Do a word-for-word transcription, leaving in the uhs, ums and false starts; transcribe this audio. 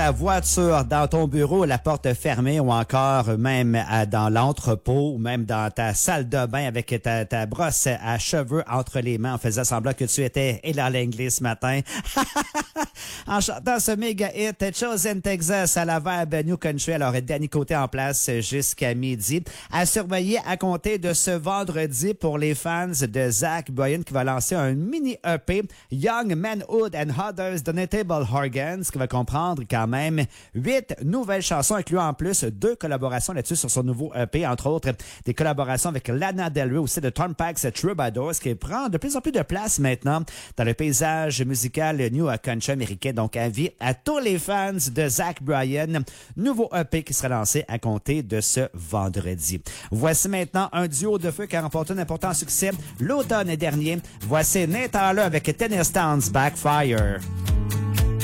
Ta voiture dans ton bureau, la porte fermée ou encore même à, dans l'entrepôt ou même dans ta salle de bain avec ta, ta brosse à cheveux entre les mains en faisant semblant que tu étais élarlinglé ce matin. En chantant ce méga hit Chosen Texas à la Verbe New Country. Alors, Danny Côté en place jusqu'à midi. À surveiller à compter de ce vendredi pour les fans de Zach Bryan qui va lancer un mini E P Young Manhood and Others Donatable Organs qui va comprendre quand même huit nouvelles chansons incluant en plus deux collaborations là-dessus sur son nouveau E P, entre autres des collaborations avec Lana Del Rey, aussi de Tom Pax Troubadours qui prend de plus en plus de place maintenant dans le paysage musical New Country américain. Donc, avis à tous les fans de Zach Bryan, nouveau E P qui sera lancé à compter de ce vendredi. Voici maintenant un duo de feu qui a remporté un important succès l'automne dernier. Voici Nathan là avec Tennessee Backfire.